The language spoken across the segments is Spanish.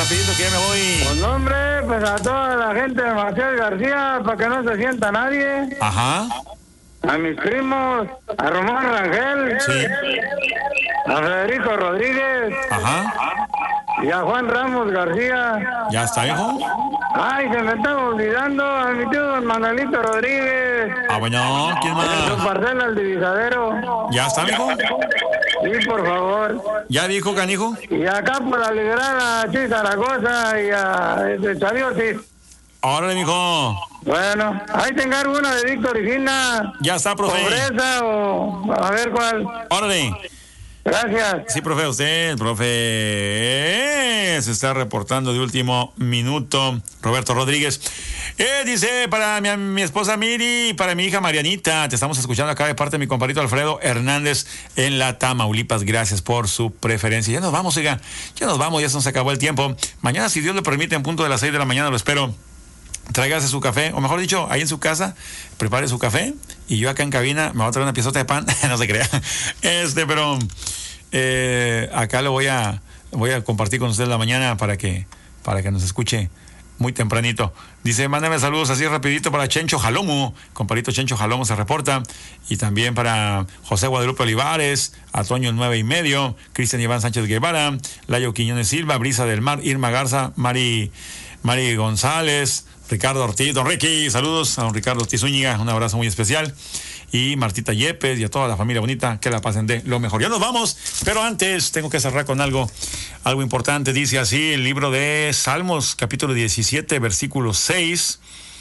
rapidito que ya me voy. Pues no, hombre, pues a toda la gente de Maciel García, para que no se sienta nadie. Ajá. A mis primos, a Román Rangel. Sí. A Federico Rodríguez. Ajá. Y a Juan Ramos García. ¿Ya está, viejo? Ay, se me estaba olvidando a mi tío don Manuelito Rodríguez. Ah, bueno, ¿quién En su más? parcela el divisadero. ¿Ya está, viejo? Sí, por favor. ¿Ya dijo, canijo? Y acá para liberar a Chi Zaragoza y a Chaviotis. Órale, mijo. Bueno, ahí tengo alguna de Víctor y Gina. Ya está, profe. Pobreza o a ver cuál. Órale. Gracias. Sí, profe, usted, el profe se está reportando de último minuto. Roberto Rodríguez. Dice para mi esposa Miri y para mi hija Marianita. Te estamos escuchando acá de parte de mi compadrito Alfredo Hernández en la Tamaulipas. Gracias por su preferencia. Ya nos vamos, oiga. Ya nos vamos, ya se nos acabó el tiempo. Mañana, si Dios lo permite, en punto de las 6 de la mañana, lo espero. Tráigase su café, o mejor dicho, ahí en su casa, prepare su café y yo acá en cabina me voy a traer una piezota de pan, no se crea. Pero acá lo voy a compartir con usted en la mañana para que nos escuche muy tempranito. Dice, mándame saludos así rapidito para Chencho Jalomo, compadrito Chencho Jalomo se reporta, y también para José Guadalupe Olivares, Antonio 9:30, Cristian Iván Sánchez Guevara, Layo Quiñones Silva, Brisa del Mar, Irma Garza, Mari González, Ricardo Ortiz, don Ricky, saludos a don Ricardo Ortiz Zúñiga, un abrazo muy especial, y Martita Yepes y a toda la familia bonita, que la pasen de lo mejor. Ya nos vamos, pero antes tengo que cerrar con algo importante. Dice así el libro de Salmos, capítulo 17, versículos 6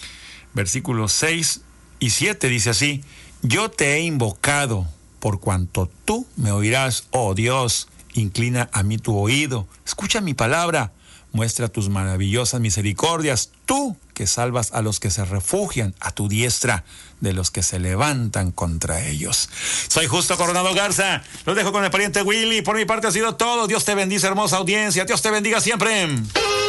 y 7, dice así: yo te he invocado por cuanto tú me oirás, oh Dios, inclina a mí tu oído, escucha mi palabra, muestra tus maravillosas misericordias, tú que salvas a los que se refugian a tu diestra, de los que se levantan contra ellos. Soy Justo Coronado Garza, los dejo con el pariente Willy. Por mi parte ha sido todo. Dios te bendice, hermosa audiencia. Dios te bendiga siempre.